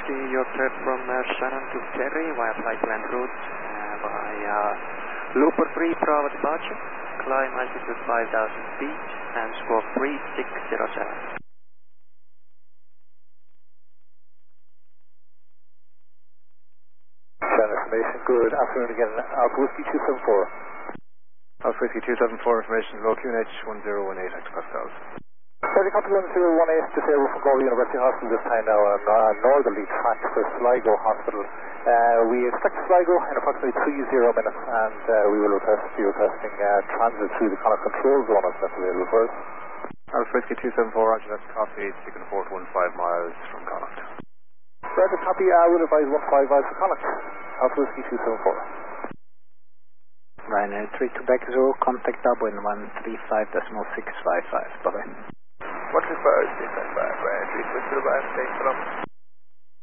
Whiskey, you're cleared from Shannon to Kerry via flight plan route via Looper 3 Bravo departure. Climb altitude 5,000 feet and score 3607. Shannon information, good afternoon again. Alpha Whiskey 274. Alpha Whiskey 274 information, low QNH 1018 hectopascals. Helicopter 1018, disabled from Galway University Hospital this time now on northerly track for Sligo Hospital. We expect Sligo in approximately 30 minutes, and we will be requesting transit through the Connacht control zone if that's available for us. Alpha Whiskey 274, roger, that's copy, taking a 4 to 15 miles from Connacht. Roger, copy, we'll advise 15 miles from Connacht. Alpha Whiskey 274. Ryanair 3 Quebec Zulu, contact Dublin 135.655, bye-bye. 135.655, Ryanair 3 Quebec Zulu, bye, thanks for